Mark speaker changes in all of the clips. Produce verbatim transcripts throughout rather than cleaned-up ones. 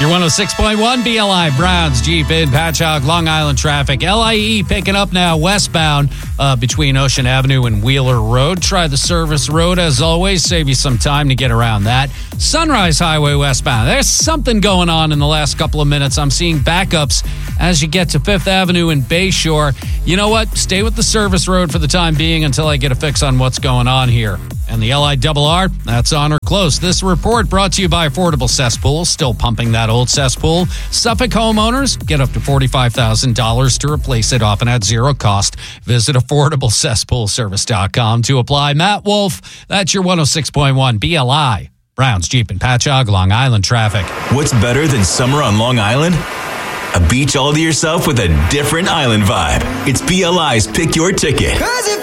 Speaker 1: Your one oh six point one B L I Browns Jeep in Patchogue, Long Island traffic. L I E picking up now westbound uh, between Ocean Avenue and Wheeler Road. Try the service road as always. Save you some time to get around that. Sunrise Highway westbound. There's something going on in the last couple of minutes. I'm seeing backups as you get to Fifth Avenue and Bayshore. You know what? Stay with the service road for the time being until I get a fix on what's going on here. And the L I R R, that's on or close. This report brought to you by Affordable Cesspool, still pumping that old cesspool. Suffolk homeowners get up to forty-five thousand dollars to replace it, often at zero cost. Visit affordable cesspool service dot com to apply. Matt Wolf, that's your one oh six point one B L I. Browns Jeep and Patchogue, Long Island traffic.
Speaker 2: What's better than summer on Long Island? A beach all to yourself with a different island vibe. It's B L I's Pick Your Ticket.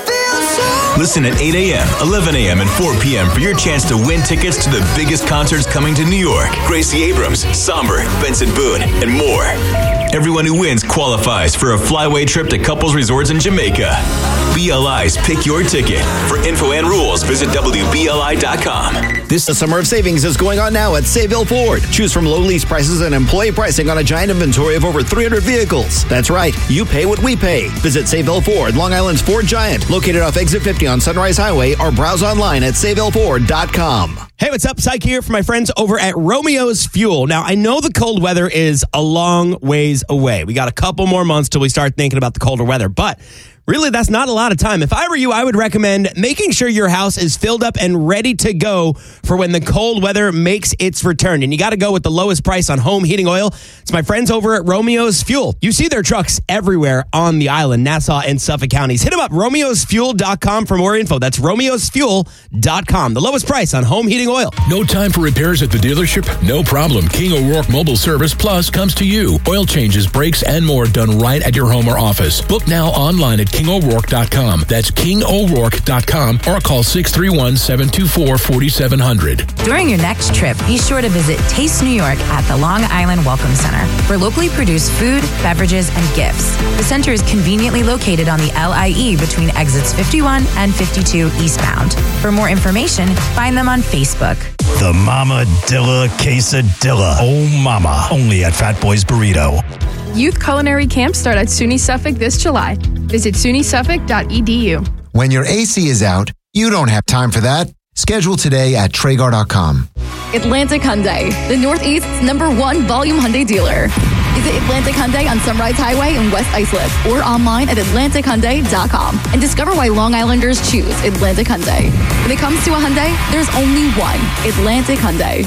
Speaker 2: Listen at eight a.m., eleven a.m., and four p.m. for your chance to win tickets to the biggest concerts coming to New York. Gracie Abrams, Somber, Benson Boone, and more. Everyone who wins qualifies for a flyaway trip to couples resorts in Jamaica. B L I's Pick Your Ticket. For info and rules, visit W B L I dot com.
Speaker 3: This the summer of savings is going on now at Sayville Ford. Choose from low lease prices and employee pricing on a giant inventory of over three hundred vehicles. That's right, you pay what we pay. Visit Sayville Ford, Long Island's Ford Giant, located off Exit fifty on Sunrise Highway, or browse online at sayville ford dot com.
Speaker 4: Hey, what's up? Psych here for my friends over at Romeo's Fuel. Now, I know the cold weather is a long ways away. We got a couple more months till we start thinking about the colder weather, but really, that's not a lot of time. If I were you, I would recommend making sure your house is filled up and ready to go for when the cold weather makes its return. And you got to go with the lowest price on home heating oil. It's my friends over at Romeo's Fuel. You see their trucks everywhere on the island, Nassau and Suffolk counties. Hit them up, romeos fuel dot com for more info. That's romeos fuel dot com. The lowest price on home heating oil.
Speaker 5: No time for repairs at the dealership? No problem. King O'Rourke Mobile Service Plus comes to you. Oil changes, brakes, and more done right at your home or office. Book now online at king o'rourke dot com. That's king o'rourke dot com or call six three one, seven two four, four seven zero zero.
Speaker 6: During your next trip, be sure to visit Taste New York at the Long Island Welcome Center for locally produced food, beverages, and gifts. The center is conveniently located on the L I E between exits fifty-one and fifty-two eastbound. For more information, find them on Facebook.
Speaker 7: The Mama Dilla Quesadilla. Oh, mama. Only at Fat Boy's Burrito.
Speaker 8: Youth culinary camps start at SUNY Suffolk this July. Visit suny suffolk dot e d u.
Speaker 9: When your A C is out, you don't have time for that. Schedule today at traeger dot com.
Speaker 10: Atlantic Hyundai, the Northeast's number one volume Hyundai dealer. Visit Atlantic Hyundai on Sunrise Highway in West Islip or online at atlantic hyundai dot com and discover why Long Islanders choose Atlantic Hyundai. When it comes to a Hyundai, there's only one, Atlantic Hyundai.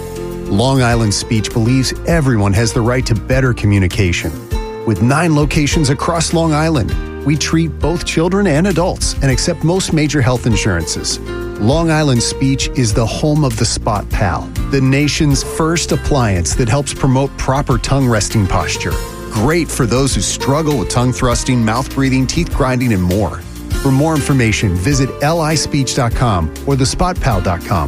Speaker 11: Long Island Speech believes everyone has the right to better communication. With nine locations across Long Island, we treat both children and adults and accept most major health insurances. Long Island Speech is the home of the Spot Pal, the nation's first appliance that helps promote proper tongue resting posture. Great for those who struggle with tongue thrusting, mouth breathing, teeth grinding, and more. For more information, visit l i speech dot com or the spot pal dot com.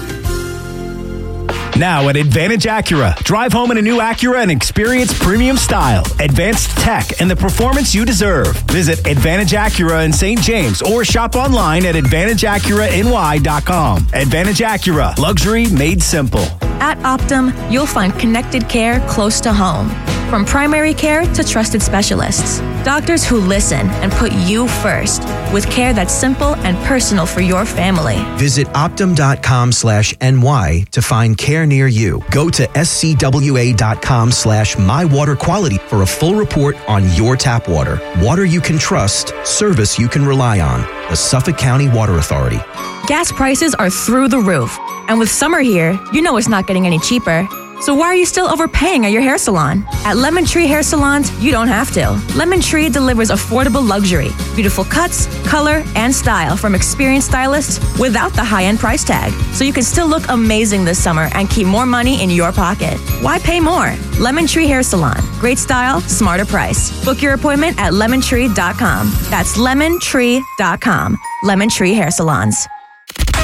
Speaker 7: Now at Advantage Acura. Drive home in a new Acura and experience premium style, advanced tech, and the performance you deserve. Visit Advantage Acura in Saint James or shop online at advantage acura n y dot com. Advantage Acura. Luxury made simple.
Speaker 6: At Optum, you'll find connected care close to home. From primary care to trusted specialists. Doctors who listen and put you first with care that's simple and personal for your family.
Speaker 12: Visit optum.com slash NY to find care near you. Go to scwa.com slash mywaterquality for a full report on your tap water. Water you can trust, service you can rely on. The Suffolk County Water Authority.
Speaker 6: Gas prices are through the roof. And with summer here, you know it's not getting any cheaper. So why are you still overpaying at your hair salon? At Lemon Tree Hair Salons, you don't have to. Lemon Tree delivers affordable luxury, beautiful cuts, color, and style from experienced stylists without the high-end price tag. So you can still look amazing this summer and keep more money in your pocket. Why pay more? Lemon Tree Hair Salon. Great style, smarter price. Book your appointment at lemon tree dot com. That's lemon tree dot com. Lemon Tree Hair Salons.